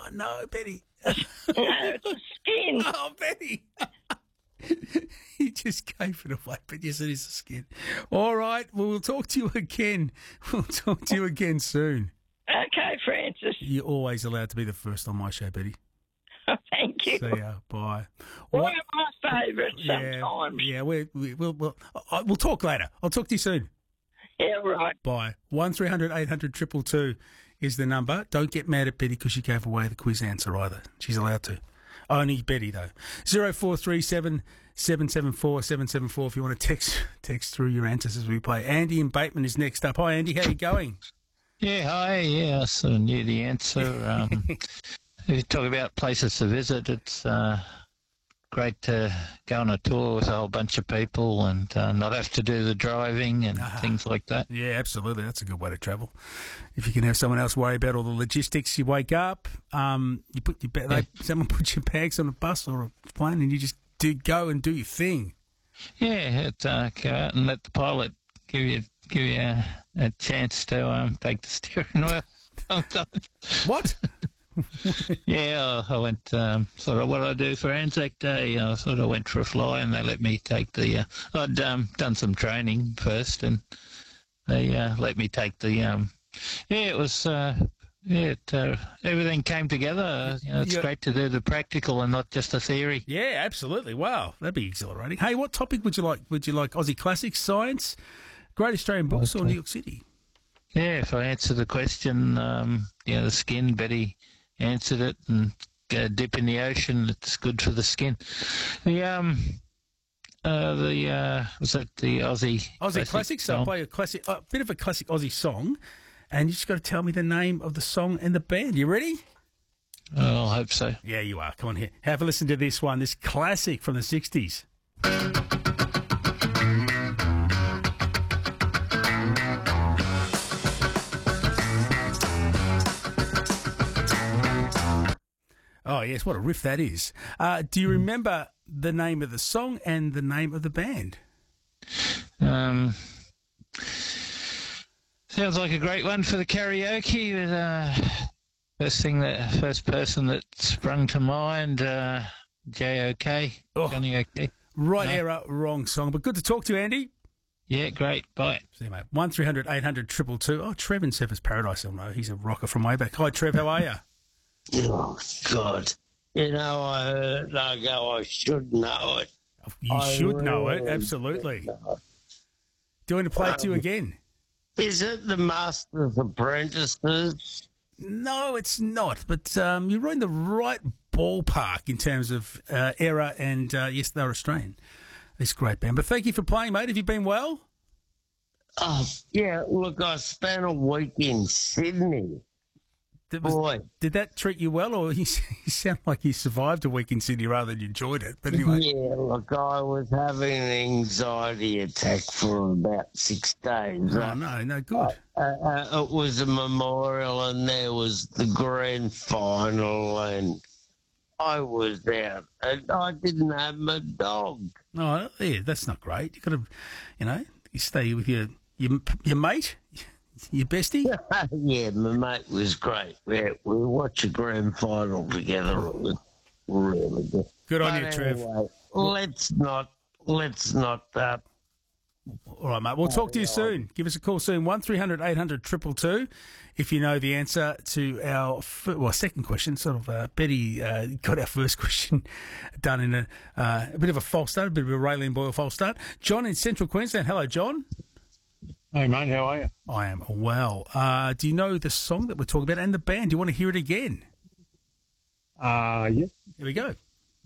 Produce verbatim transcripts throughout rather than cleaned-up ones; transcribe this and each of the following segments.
Oh, no, Betty. No, it's a skin. Oh, Betty. You just gave it away, but yes, it is the skin. All right, well, we'll talk to you again. We'll talk to you again soon. Okay, Francis. You're always allowed to be the first on my show, Betty. Thank you. See ya. Bye. One What- of my favourites Yeah, sometimes. yeah, we, we, we'll, we'll, I- we'll talk later. I'll talk to you soon. Yeah, right. Bye. one three hundred eight hundred two two two is the number. Don't get mad at Betty because she gave away the quiz answer either. She's allowed to. Only Betty, though. zero four three seven seven seven four seven seven four if you want to text text through your answers as we play. Andy in Bateman is next up. Hi, Andy. How you going? Yeah, hi. Yeah, I sort of knew the answer. Um, if you talk about places to visit, it's uh, great to go on a tour with a whole bunch of people and uh, not have to do the driving and Ah. things like that. Yeah, absolutely. That's a good way to travel. If you can have someone else worry about all the logistics, you wake up, um, you put your ba- they, someone puts your bags on a bus or a plane, and you just do go and do your thing. Yeah, it, uh, go out and let the pilot give you give you a, a chance to um, take the steering wheel. What? Yeah, I went um, sort of what I do for Anzac Day. I sort of went for a fly, and they let me take the. Uh, I'd um, done some training first, and they uh, let me take the. Um, yeah, it was. Uh, yeah, it, uh, everything came together. You know, it's Yeah. great to do the practical and not just the theory. Yeah, absolutely. Wow, that'd be exhilarating. Hey, what topic would you like? Would you like Aussie classics, science, Great Australian Books, or Okay. New York City? Yeah, if I answer the question, um, you know, the skin, Betty answered it, and uh, dip in the ocean, it's good for the skin. The, um, uh, the, uh, was that the Aussie? Aussie classics. So I'll song? play a classic, a bit of a classic Aussie song, and you just got to tell me the name of the song and the band. You ready? Oh, I hope so. Yeah, you are. Come on here. Have a listen to this one. This classic from the sixties. Oh, yes, what a riff that is. Uh, do you remember the name of the song and the name of the band? Um, sounds like a great one for the karaoke. With, uh, first thing that, first person that sprung to mind, uh, J O K, Oh. Johnny OK. Right No. era, wrong song. But good to talk to you, Andy. Yeah, great. Bye. See you, mate. one three hundred eight hundred two two two. Oh, Trev in Surfers Paradise. I know. He's a rocker from way back. Hi, Trev. How are you? Oh, God. You know, I heard it, I go, I should know it. You I should know it. really Absolutely. should know it. Do you want to play it to you again? Is it the Master's Apprentices? No, it's not. But um, you're in the right ballpark in terms of uh, era, and uh, yes, they're Australian. It's a great band. But thank you for playing, mate. Have you been well? Oh, yeah, look, I spent a week in Sydney. Did, was- Boy. did that treat you well, or you, you sound like you survived a week in Sydney rather than you enjoyed it? But anyway, Yeah, look, I was having an anxiety attack for about six days. oh no, no, good. Uh, uh, it was a memorial, and there was the grand final, and I was out, and I didn't have my dog. Oh, yeah, that's not great. You got to, you know, you stay with your your, your mate, your bestie. Yeah, my mate was great. We, we watched a grand final together. It was really good. Good on But you, Trev. anyway, let's not, let's not, uh, All right, mate. We'll talk to you soon. Give us a call soon. one three hundred eight hundred two two two if you know the answer to our fir- well second question. Sort of uh, Betty uh, got our first question done in a, uh, a bit of a false start, a bit of a Raylene Boyle false start. John in Central Queensland. Hello, John. Hey, mate, how are you? I am well. Uh, do you know the song that we're talking about and the band? Do you want to hear it again? Uh, yeah. Here we go.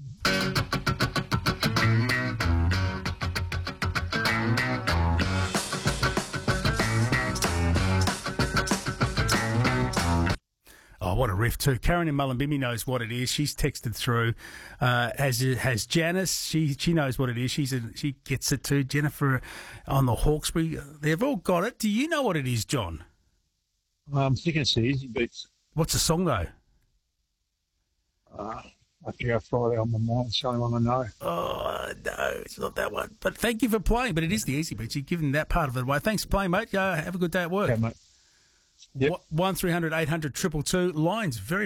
Oh, what a riff too. Karen in Mullumbimby knows what it is. She's texted through, uh, as has Janice. She she knows what it is. She's a, she gets it too. Jennifer on the Hawkesbury. They've all got it. Do you know what it is, John? I'm thinking it's the Easy Beats. What's the song though? Uh, I figure Friday on my mind. It's the only one I know. Oh, no, it's not that one. But thank you for playing. But it is the Easy Beats. You've given that part of it away. Thanks for playing, mate. Uh, have a good day at work. Okay, mate. Yep. one three hundred eight hundred two two two. Lines very